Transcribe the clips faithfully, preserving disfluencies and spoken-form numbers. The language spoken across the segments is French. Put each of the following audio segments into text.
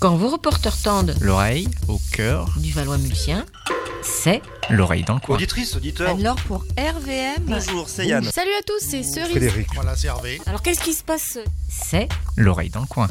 Quand vos reporters tendent l'oreille au cœur du Valois-Mulsien, c'est l'oreille dans le coin. Auditrice, auditeur. Alors pour R V M. Bonjour, c'est Yann. Salut à tous, c'est Cerise. Frédéric. Voilà, c'est Hervé. Alors qu'est-ce qui se passe? c'est L'oreille dans le coin.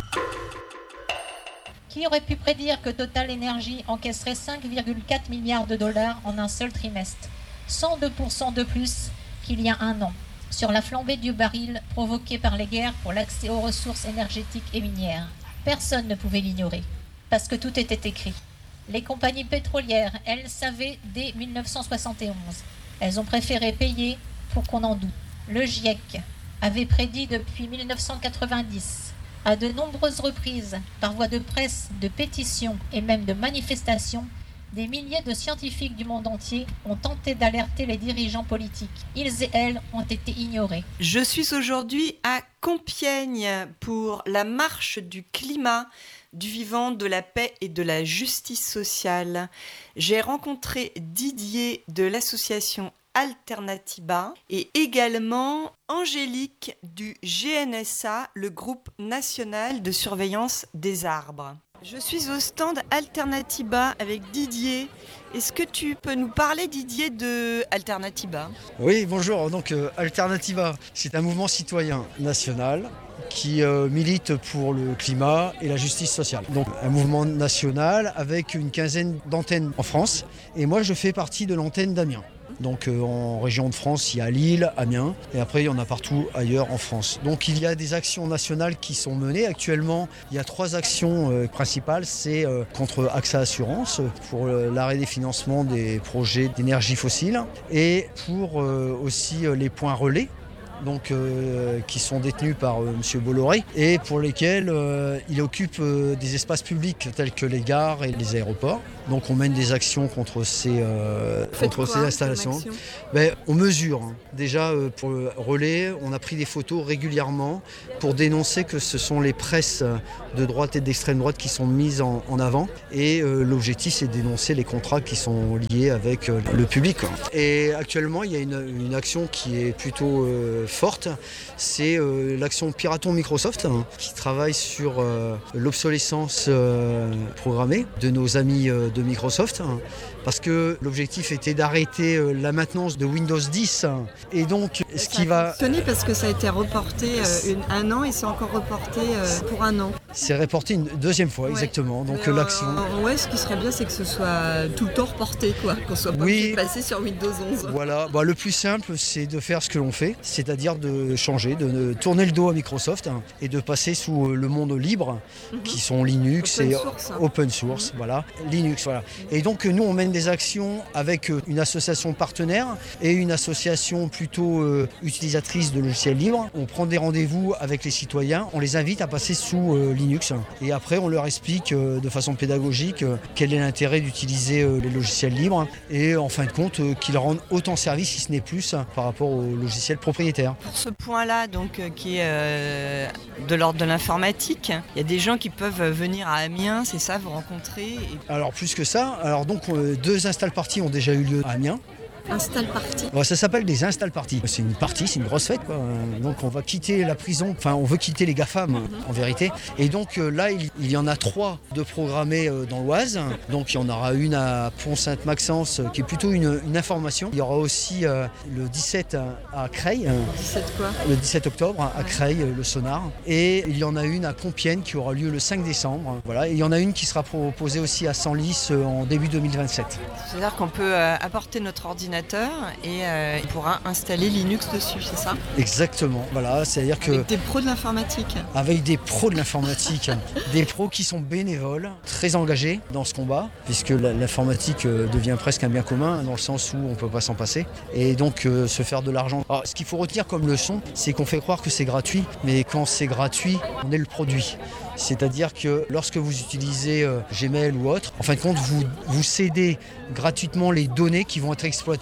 Qui aurait pu prédire que Total Energy encaisserait cinq virgule quatre milliards de dollars en un seul trimestre, cent deux pour cent de plus qu'il y a un an, sur la flambée du baril provoquée par les guerres pour l'accès aux ressources énergétiques et minières. Personne ne pouvait l'ignorer, parce que tout était écrit. Les compagnies pétrolières, elles savaient dès mille neuf cent soixante et onze. Elles ont préféré payer pour qu'on en doute. Le GIEC avait prédit depuis mille neuf cent quatre-vingt-dix, à de nombreuses reprises, par voie de presse, de pétitions et même de manifestations, des milliers de scientifiques du monde entier ont tenté d'alerter les dirigeants politiques. Ils et elles ont été ignorés. Je suis aujourd'hui à Compiègne pour la marche du climat, du vivant, de la paix et de la justice sociale. J'ai rencontré Didier de l'association Alternatiba et également Angélique du G N S A, le groupe national de surveillance des arbres. Je suis au stand Alternatiba avec Didier. Est-ce que tu peux nous parler, Didier, de Alternatiba ? Oui, bonjour. Donc euh, Alternatiba, c'est un mouvement citoyen national qui euh, milite pour le climat et la justice sociale. Donc un mouvement national avec une quinzaine d'antennes en France. Et moi, je fais partie de l'antenne d'Amiens. Donc euh, en région de France, il y a Lille, Amiens, et après il y en a partout ailleurs en France. Donc il y a des actions nationales qui sont menées. Actuellement, il y a trois actions euh, principales. C'est euh, contre AXA Assurance, pour euh, l'arrêt des financements des projets d'énergie fossile, et pour euh, aussi euh, les points relais. Donc, euh, qui sont détenus par euh, M. Bolloré et pour lesquels euh, il occupe euh, des espaces publics tels que les gares et les aéroports. Donc on mène des actions contre ces, euh, contre ces installations. Ben, on mesure. Hein. Déjà euh, pour le relais, on a pris des photos régulièrement pour dénoncer que ce sont les presses de droite et d'extrême droite qui sont mises en, en avant. Et euh, l'objectif, c'est de dénoncer les contrats qui sont liés avec euh, le public. Quoi. Et actuellement, il y a une, une action qui est plutôt euh, forte. C'est euh, l'action Piraton Microsoft hein, qui travaille sur euh, l'obsolescence euh, programmée de nos amis euh, de Microsoft, hein, parce que l'objectif était d'arrêter euh, la maintenance de Windows dix. Hein, et donc, ce qui va... fonctionné parce que ça a été reporté euh, une, un an et c'est encore reporté euh, pour un an. C'est reporté une deuxième fois, ouais. Exactement. Donc euh, l'action... Ouais, ce qui serait bien, c'est que ce soit tout le temps reporté, quoi, qu'on soit pas oui. passé sur Windows onze. Voilà. Bah, le plus simple, c'est de faire ce que l'on fait, c'est-à-dire de changer, de tourner le dos à Microsoft hein, et de passer sous le monde libre, mm-hmm. qui sont Linux open et source, hein. open source, mm-hmm. voilà, Linux, voilà. Et donc nous, on mène des actions avec une association partenaire et une association plutôt euh, utilisatrice de logiciels libres. On prend des rendez-vous avec les citoyens, on les invite à passer sous euh, Linux et après on leur explique euh, de façon pédagogique euh, quel est l'intérêt d'utiliser euh, les logiciels libres et en fin de compte euh, qu'ils rendent autant service si ce n'est plus hein, par rapport aux logiciels propriétaires. Pour ce point-là, donc, euh, qui est euh, de l'ordre de l'informatique, il y a des gens qui peuvent venir à Amiens, c'est ça, vous rencontrer et... Alors plus que ça, alors donc euh, deux install parties ont déjà eu lieu à Amiens. Install party. Bon, ça s'appelle des install parties. C'est une partie, c'est une grosse fête quoi. Donc on va quitter la prison, enfin on veut quitter les GAFAM mm-hmm. en vérité. Et donc euh, là il, il y en a trois de programmés euh, dans l'Oise. Donc il y en aura une à Pont-Sainte-Maxence euh, qui est plutôt une, une information. Il y aura aussi euh, le dix-sept à, à Creil. dix-sept quoi ? Le dix-sept octobre à ouais. Creil, euh, le sonar. Et il y en a une à Compiègne qui aura lieu le cinq décembre. Voilà. Et il y en a une qui sera proposée aussi à Senlis euh, en début deux mille vingt-sept. C'est-à-dire qu'on peut euh, apporter notre ordinateur et euh, il pourra installer Linux dessus, c'est ça ? Exactement, voilà, c'est-à-dire que... Avec des pros de l'informatique. Avec des pros de l'informatique, des pros qui sont bénévoles, très engagés dans ce combat, puisque l'informatique devient presque un bien commun, dans le sens où on ne peut pas s'en passer, et donc euh, se faire de l'argent. Alors, ce qu'il faut retenir comme leçon, c'est qu'on fait croire que c'est gratuit, mais quand c'est gratuit, on est le produit. C'est-à-dire que lorsque vous utilisez euh, Gmail ou autre, en fin de compte, vous, vous cédez gratuitement les données qui vont être exploitées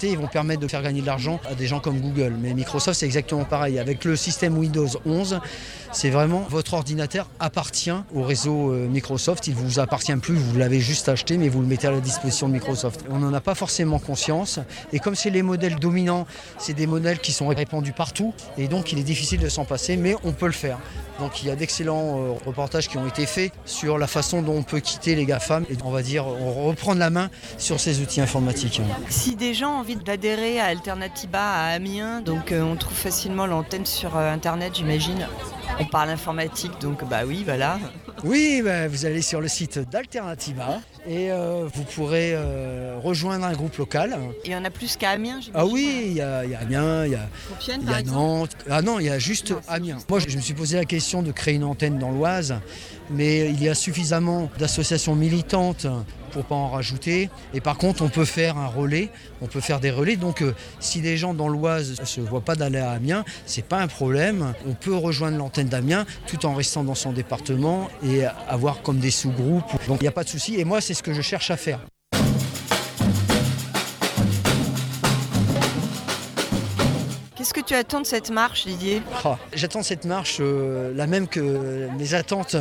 côté, ils vont permettre de faire gagner de l'argent à des gens comme Google. Mais Microsoft, c'est exactement pareil. Avec le système Windows onze, c'est vraiment votre ordinateur appartient au réseau Microsoft. Il ne vous appartient plus, vous l'avez juste acheté, mais vous le mettez à la disposition de Microsoft. On n'en a pas forcément conscience. Et comme c'est les modèles dominants, c'est des modèles qui sont répandus partout. Et donc, il est difficile de s'en passer, mais on peut le faire. Donc il y a d'excellents euh, reportages qui ont été faits sur la façon dont on peut quitter les GAFAM et on va dire on reprendre la main sur ces outils informatiques. Si des gens ont envie d'adhérer à Alternativa à Amiens, donc euh, on trouve facilement l'antenne sur euh, internet, j'imagine. On parle informatique, donc bah oui, voilà. Oui, bah, vous allez sur le site d'Alternativa et euh, vous pourrez euh, rejoindre un groupe local. Et il y en a plus qu'à Amiens, j'imagine. Ah oui, il y a, y a Amiens, il y a, Compiègne, y par a exemple. Nantes. Ah non, il y a juste Amiens. Moi, je me suis posé la question de créer une antenne dans l'Oise, mais il y a suffisamment d'associations militantes pour pas en rajouter. Et par contre, on peut faire un relais, on peut faire des relais. Donc, euh, si des gens dans l'Oise ne se voient pas d'aller à Amiens, c'est pas un problème. On peut rejoindre l'antenne d'Amiens tout en restant dans son département et avoir comme des sous-groupes. Donc, il n'y a pas de souci. Et moi, c'est ce que je cherche à faire. Qu'est-ce que tu attends de cette marche, Didier ? Ah, j'attends cette marche euh, la même que mes attentes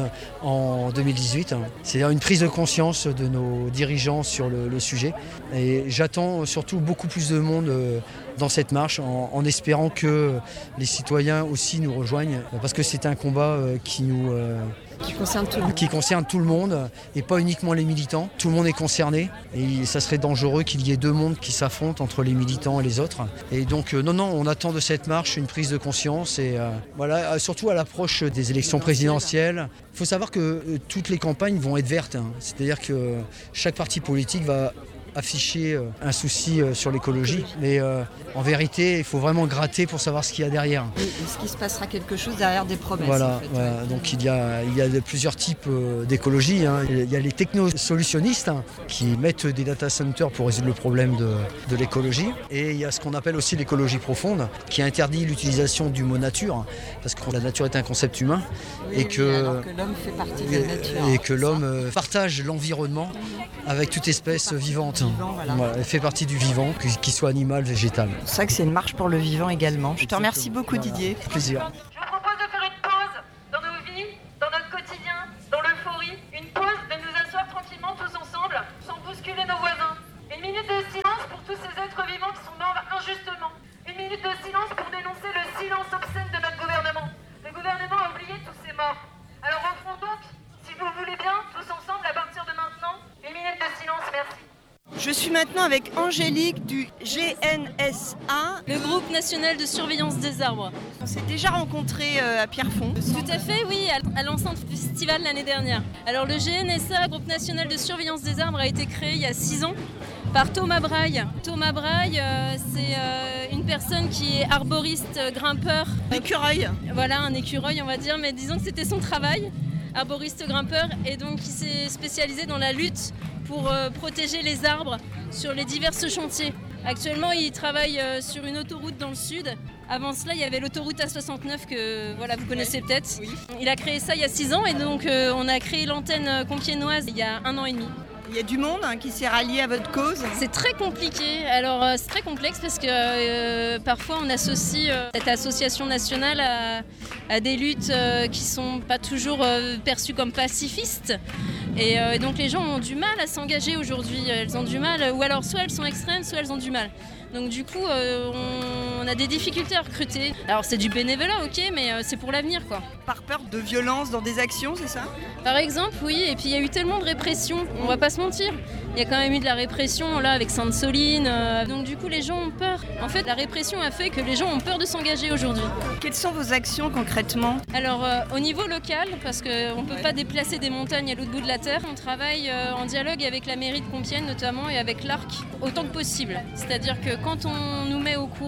en deux mille dix-huit. C'est-à-dire une prise de conscience de nos dirigeants sur le, le sujet. Et j'attends surtout beaucoup plus de monde euh, dans cette marche en, en espérant que les citoyens aussi nous rejoignent. Parce que c'est un combat euh, qui nous... Euh, Qui concerne tout le monde. qui concerne tout le monde et pas uniquement les militants. Tout le monde est concerné et ça serait dangereux qu'il y ait deux mondes qui s'affrontent entre les militants et les autres. Et donc euh, non, non, on attend de cette marche une prise de conscience et euh, voilà, surtout à l'approche des élections présidentielles. Il faut savoir que euh, toutes les campagnes vont être vertes, hein. C'est-à-dire que euh, chaque parti politique va afficher euh, un souci euh, sur l'écologie. Mais euh, en vérité, il faut vraiment gratter pour savoir ce qu'il y a derrière. Et est-ce qu'il se passera quelque chose derrière des promesses Voilà, en fait, voilà. ouais. Donc il y a, il y a de plusieurs types euh, d'écologie, hein. Il y a les technosolutionnistes hein, qui mettent des data centers pour résoudre le problème de, de l'écologie. Et il y a ce qu'on appelle aussi l'écologie profonde, qui interdit l'utilisation du mot nature, parce que la nature est un concept humain. Oui, et, que, oui, alors que l'homme fait partie de la nature. et que l'homme euh, partage l'environnement avec toute espèce vivante. Vivant, voilà. Voilà, elle fait partie du vivant, qu'il soit animal, végétal. C'est ça que c'est une marche pour le vivant également. Je te remercie beaucoup, Voilà. Didier. Plaisir. Je vous propose de faire une pause dans nos vies, dans notre quotidien, dans l'euphorie. Une pause de nous asseoir tranquillement tous ensemble, sans bousculer nos voisins. Une minute de silence pour tous ces êtres vivants qui sont morts injustement. Une minute de silence pour dénoncer le silence obscène de notre gouvernement. Le gouvernement a oublié tous ces morts. Alors offrons donc, si vous le voulez bien, tous ensemble à partir de maintenant, une minute de silence, merci. Je suis maintenant avec Angélique du G N S A. Le groupe national de surveillance des arbres. On s'est déjà rencontrés euh, à Pierrefonds. Tout à fait, oui, à l'enceinte festival l'année dernière. Alors le G N S A, groupe national de surveillance des arbres, a été créé il y a six ans par Thomas Braille. Thomas Braille, euh, c'est euh, une personne qui est arboriste, euh, grimpeur. Écureuil. Voilà, un écureuil on va dire, mais disons que c'était son travail, arboriste grimpeur, et donc il s'est spécialisé dans la lutte pour euh, protéger les arbres sur les divers chantiers. Actuellement, il travaille euh, sur une autoroute dans le sud. Avant cela, il y avait l'autoroute A soixante-neuf que voilà, vous connaissez peut-être. Oui. Il a créé ça il y a six ans et donc euh, on a créé l'antenne compiègnoise il y a un an et demi. Il y a du monde hein, qui s'est rallié à votre cause. C'est très compliqué, alors euh, c'est très complexe parce que euh, parfois on associe euh, cette association nationale à, à des luttes euh, qui sont pas toujours euh, perçues comme pacifistes. Et euh, donc les gens ont du mal à s'engager aujourd'hui, elles ont du mal, ou alors soit elles sont extrêmes, soit elles ont du mal. Donc du coup, euh, on, on a des difficultés à recruter. Alors c'est du bénévolat, ok, mais euh, c'est pour l'avenir quoi. Par peur de violence dans des actions, c'est ça ? Par exemple, oui, et puis il y a eu tellement de répression, on va pas se mentir. Il y a quand même eu de la répression là avec Sainte-Soline, euh, donc du coup les gens ont peur. En fait, la répression a fait que les gens ont peur de s'engager aujourd'hui. Quelles sont vos actions concrètement ? Alors euh, au niveau local, parce qu'on ne peut pas déplacer des montagnes à l'autre bout de la terre, on travaille euh, en dialogue avec la mairie de Compiègne notamment et avec l'A R C autant que possible. C'est-à-dire que quand on nous met au courant euh,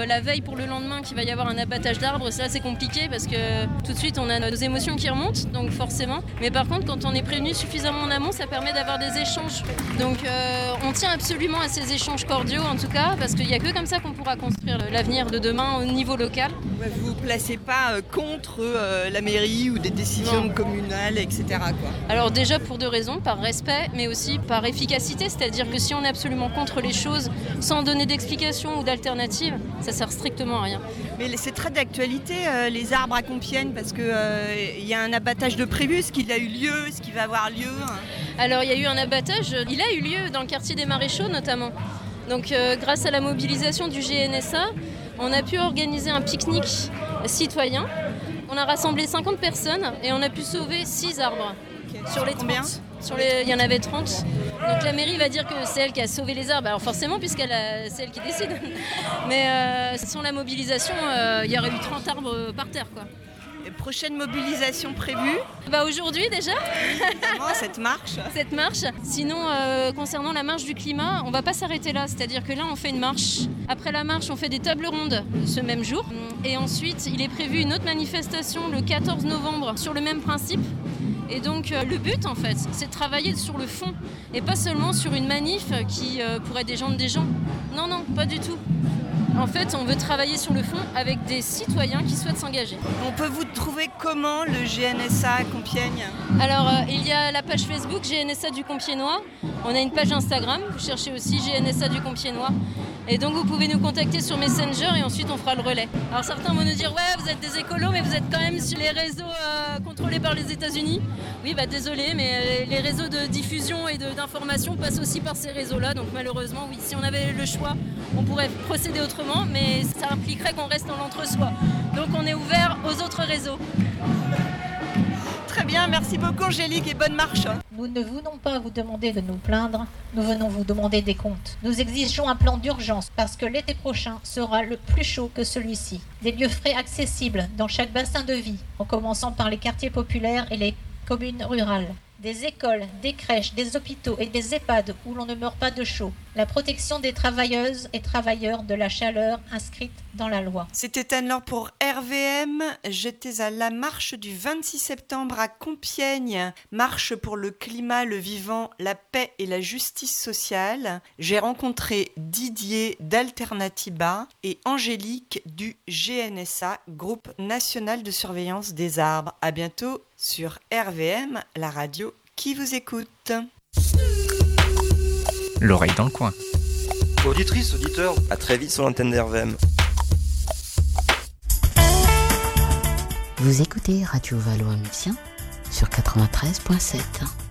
euh, la veille pour le lendemain qu'il va y avoir un abattage d'arbres, ça c'est compliqué parce que tout de suite on a nos émotions qui remontent, donc forcément. Mais par contre, quand on est prévenu suffisamment en amont, ça permet d'avoir des échanges. Donc euh, on tient absolument à ces échanges cordiaux en tout cas, parce qu'il n'y a que comme ça qu'on pourra construire l'avenir de demain au niveau local. Ouais, vous ne vous placez pas euh, contre euh, la mairie ou des décisions Non. communales, et cetera quoi. Alors déjà pour deux raisons, par respect, mais aussi par efficacité, c'est-à-dire que si on est absolument contre les choses sans donner d'explication ou d'alternative, ça sert strictement à rien. Mais c'est très d'actualité, euh, les arbres à Compiègne, parce qu'il euh, y a un abattage de prévu. Est-ce qu'il a eu lieu? Est-ce qu'il va avoir lieu? Alors il y a eu un abattage, il a eu lieu dans le quartier des Maréchaux notamment. Donc euh, grâce à la mobilisation du G N S A, on a pu organiser un pique-nique citoyen. On a rassemblé cinquante personnes et on a pu sauver six arbres. Okay. Sur les Combien? trente. Sur les, il y en avait trente. Donc la mairie va dire que c'est elle qui a sauvé les arbres. Alors forcément, puisqu'elle a, c'est elle qui décide. Mais euh, sans la mobilisation, euh, il y aurait eu trente arbres par terre, quoi. Et prochaine mobilisation prévue? Bah aujourd'hui déjà. Évidemment, cette marche. Cette marche. Sinon, euh, concernant la marche du climat, on va pas s'arrêter là. C'est-à-dire que là, on fait une marche. Après la marche, on fait des tables rondes ce même jour. Et ensuite, il est prévu une autre manifestation le quatorze novembre sur le même principe. Et donc euh, le but en fait, c'est de travailler sur le fond et pas seulement sur une manif qui euh, pourrait déjoindre des gens. Non, non, pas du tout. En fait, on veut travailler sur le fond avec des citoyens qui souhaitent s'engager. On peut vous trouver comment, le G N S A à Compiègne? Alors, euh, il y a la page Facebook G N S A du Compiègnois. On a une page Instagram, vous cherchez aussi G N S A du Compiègnois. Et donc, vous pouvez nous contacter sur Messenger et ensuite, on fera le relais. Alors, certains vont nous dire, ouais, vous êtes des écolos, mais vous êtes quand même sur les réseaux euh, contrôlés par les États-Unis. Oui, bah désolé, mais euh, les réseaux de diffusion et de, d'information passent aussi par ces réseaux-là. Donc, malheureusement, oui, si on avait le choix, on pourrait procéder autrement, mais ça impliquerait qu'on reste dans l'entre-soi. Donc, on est ouvert aux autres réseaux. Très bien, merci beaucoup Angélique et bonne marche. Nous ne venons pas vous demander de nous plaindre, nous venons vous demander des comptes. Nous exigeons un plan d'urgence parce que l'été prochain sera le plus chaud que celui-ci. Des lieux frais accessibles dans chaque bassin de vie, en commençant par les quartiers populaires et les communes rurales. Des écoles, des crèches, des hôpitaux et des EHPAD où l'on ne meurt pas de chaud. La protection des travailleuses et travailleurs de la chaleur inscrite dans la loi. C'était Anne-Laure pour R V M. J'étais à la marche du vingt-six septembre à Compiègne. Marche pour le climat, le vivant, la paix et la justice sociale. J'ai rencontré Didier d'Alternativa et Angélique du G N S A, Groupe National de Surveillance des Arbres. À bientôt sur R V M, la radio qui vous écoute. L'oreille dans le coin. Auditrice, auditeur, à très vite sur l'antenne d'R V M. Vous écoutez Radio Valois-Mussien sur quatre-vingt-treize virgule sept.